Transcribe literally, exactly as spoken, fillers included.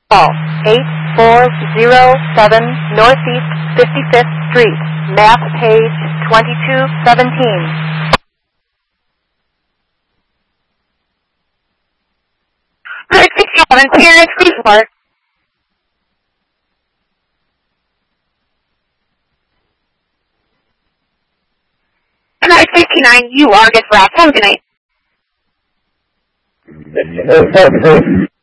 Call eight four zero seven Northeast fifty-fifth Street, map page twenty-two seventeen. Route sixty-seven, clearance, please work. Route sixty-nine, you are good for us. Have a good night.